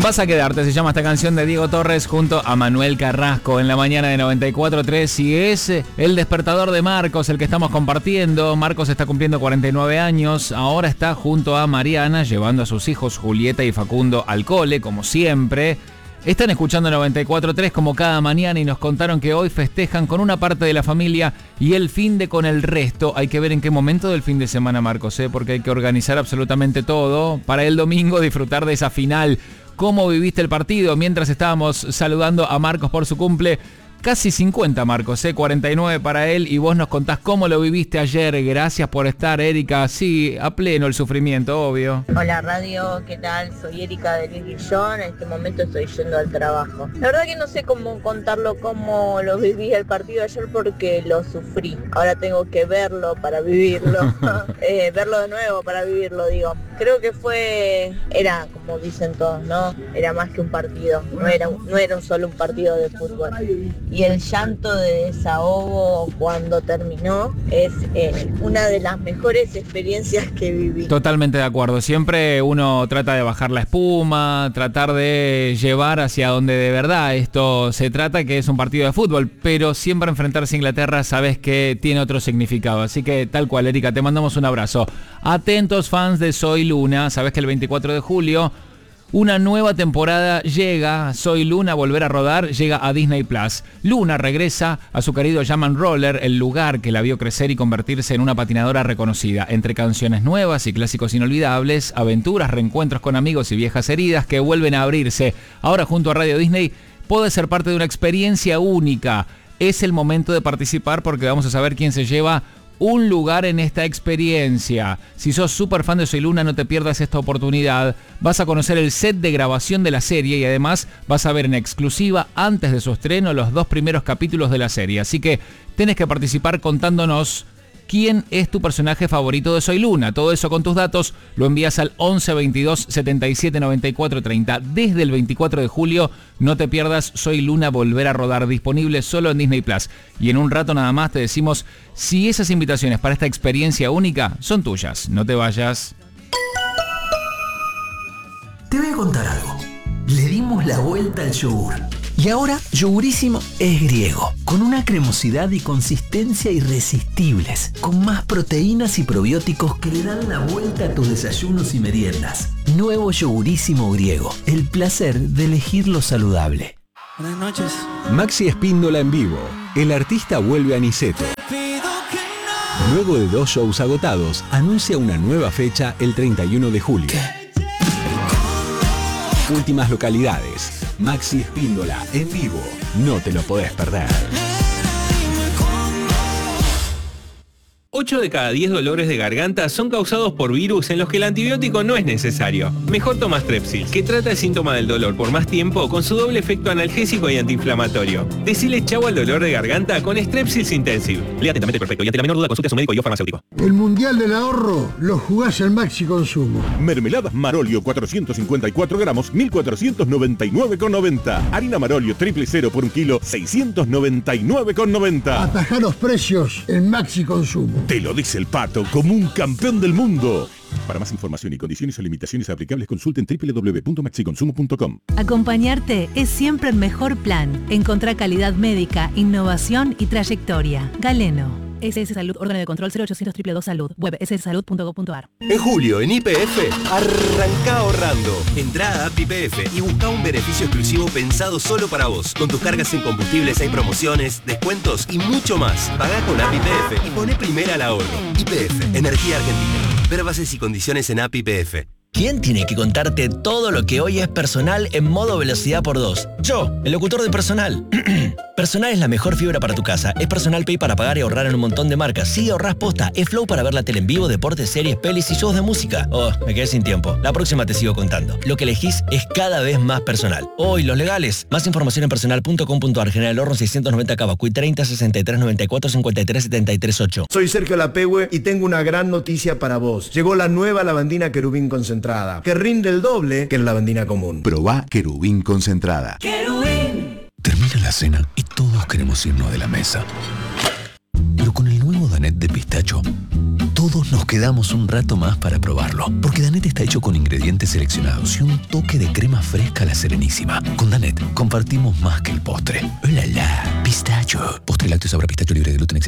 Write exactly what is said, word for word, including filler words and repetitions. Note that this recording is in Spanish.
Vas a quedarte, se llama esta canción de Diego Torres junto a Manuel Carrasco en la mañana de noventa y cuatro punto tres y es el despertador de Marcos, el que estamos compartiendo. Marcos está cumpliendo cuarenta y nueve años, ahora está junto a Mariana llevando a sus hijos Julieta y Facundo al cole, como siempre. Están escuchando noventa y cuatro punto tres como cada mañana y nos contaron que hoy festejan con una parte de la familia y el fin de con el resto. Hay que ver en qué momento del fin de semana, Marcos, ¿eh? Porque hay que organizar absolutamente todo para el domingo disfrutar de esa final. ¿Cómo viviste el partido? Mientras estábamos saludando a Marcos por su cumple, casi cincuenta Marcos, ¿eh? cuarenta y nueve para él, y vos nos contás cómo lo viviste ayer. Gracias por estar, Erika. Sí, a pleno el sufrimiento, obvio. Hola radio, ¿qué tal? Soy Erika de Luis Guillón, en este momento estoy yendo al trabajo. La verdad que no sé cómo contarlo, cómo lo viví el partido ayer porque lo sufrí. Ahora tengo que verlo para vivirlo, eh, verlo de nuevo para vivirlo, digo. Creo que fue, era como dicen todos, ¿no? Era más que un partido, no era, no era solo un partido de fútbol. Y el llanto de desahogo cuando terminó es eh, una de las mejores experiencias que viví. Totalmente de acuerdo. Siempre uno trata de bajar la espuma, tratar de llevar hacia donde de verdad esto se trata, que es un partido de fútbol, pero siempre enfrentarse a Inglaterra sabes que tiene otro significado. Así que tal cual, Erika, te mandamos un abrazo. Atentos fans de Soy Luna, sabes que el veinticuatro de julio una nueva temporada llega, Soy Luna, volver a rodar, llega a Disney Plus. Luna regresa a su querido Jam and Roller, el lugar que la vio crecer y convertirse en una patinadora reconocida. Entre canciones nuevas y clásicos inolvidables, aventuras, reencuentros con amigos y viejas heridas que vuelven a abrirse. Ahora junto a Radio Disney, puede ser parte de una experiencia única. Es el momento de participar porque vamos a saber quién se lleva un lugar en esta experiencia. Si sos súper fan de Soy Luna, no te pierdas esta oportunidad. Vas a conocer el set de grabación de la serie y además vas a ver en exclusiva, antes de su estreno, los dos primeros capítulos de la serie. Así que tenés que participar contándonos quién es tu personaje favorito de Soy Luna. Todo eso con tus datos lo envías al once veintidós setenta y siete noventa y cuatro treinta. Desde el veinticuatro de julio, no te pierdas Soy Luna, volver a rodar, disponible solo en Disney Plus. Y en un rato nada más te decimos si esas invitaciones para esta experiencia única son tuyas. No te vayas. Te voy a contar algo. Le dimos la vuelta al yogur. Y ahora, Yogurísimo es griego, con una cremosidad y consistencia irresistibles, con más proteínas y probióticos que le dan la vuelta a tus desayunos y meriendas. Nuevo Yogurísimo griego, el placer de elegir lo saludable. Buenas noches. Maxi Espíndola en vivo. El artista vuelve a Niceto. Luego de dos shows agotados, anuncia una nueva fecha el treinta y uno de julio. Últimas localidades. Maxi Espíndola en vivo. No te lo podés perder. ocho de cada diez dolores de garganta son causados por virus en los que el antibiótico no es necesario. Mejor toma Strepsils, que trata el síntoma del dolor por más tiempo con su doble efecto analgésico y antiinflamatorio. Decile chau al dolor de garganta con Strepsils Intensive. Lea atentamente el prospecto y ante la menor duda consulte a su médico y o farmacéutico. El Mundial del Ahorro lo jugás en Maxi Consumo. Mermeladas Marolio cuatrocientos cincuenta y cuatro gramos, mil cuatrocientos noventa y nueve con noventa. Harina Marolio triple cero por un kilo, seiscientos noventa y nueve con noventa. Atajá los precios en Maxi Consumo. Te lo dice el Pato como un campeón del mundo. Para más información y condiciones o limitaciones aplicables, consulten doble u doble u doble u punto maxi consumo punto com. Acompañarte es siempre el mejor plan. Encontrá calidad médica, innovación y trayectoria. Galeno. S S Salud, órgano de control cero ochocientos dos dos dos Salud. Web s s salud punto gov punto a r. En julio, en Y P F, arranca ahorrando. Entrá a App Y P F y busca un beneficio exclusivo pensado solo para vos. Con tus cargas en combustibles hay promociones, descuentos y mucho más. Pagá con App Y P F y poné primera al ahorro. Y P F, Energía Argentina. Ver bases y condiciones en App Y P F. ¿Quién tiene que contarte todo lo que hoy es personal en modo velocidad por dos? Yo, el locutor de Personal. Personal es la mejor fibra para tu casa. Es Personal Pay para pagar y ahorrar en un montón de marcas. Sí, ahorrás posta. Es Flow para ver la tele en vivo, deportes, series, pelis y shows de música. Oh, me quedé sin tiempo. La próxima te sigo contando. Lo que elegís es cada vez más personal. Hoy, oh, los legales. Más información en personal punto com punto a r. General Horno seiscientos noventa Cavacuy treinta sesenta y tres noventa y cuatro cincuenta y tres setenta y tres ocho. Soy Sergio Lapehue y tengo una gran noticia para vos. Llegó la nueva lavandina Querubín concentrada, que rinde el doble que la lavandina común. Probá Querubín concentrada. ¡Querubín! Termina la cena y todos queremos irnos de la mesa. Pero con el nuevo Danet de pistacho, todo todos nos quedamos un rato más para probarlo. Porque Danette está hecho con ingredientes seleccionados y un toque de crema fresca a la Serenísima. Con Danette compartimos más que el postre. ¡Oh, la, la! Pistacho. Postre lácteo sabor a pistacho libre de gluten.